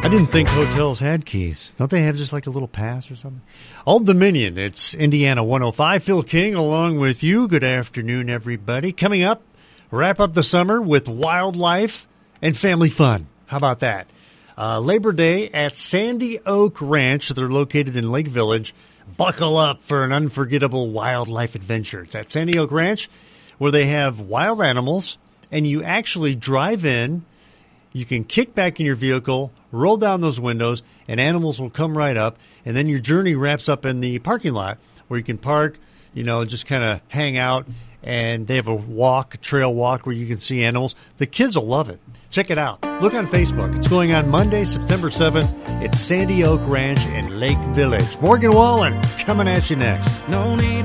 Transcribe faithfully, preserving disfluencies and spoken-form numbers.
I didn't think hotels had keys. Don't they have just like a little pass or something? Old Dominion, it's Indiana one oh five. Phil King along with you. Good afternoon, everybody. Coming up, wrap up the summer with wildlife and family fun. How about that? Uh, Labor Day at Sandy Oak Ranch. They're located in Lake Village. Buckle up for an unforgettable wildlife adventure. It's at Sandy Oak Ranch where they have wild animals, and you actually drive in. You can kick back in your vehicle, roll down those windows, and animals will come right up. And then your journey wraps up in the parking lot where you can park, you know, just kind of hang out. And they have a walk, a trail walk where you can see animals. The kids will love it. Check it out. Look on Facebook. It's going on Monday, September seventh. It's Sandy Oak Ranch in Lake Village. Morgan Wallen coming at you next. No need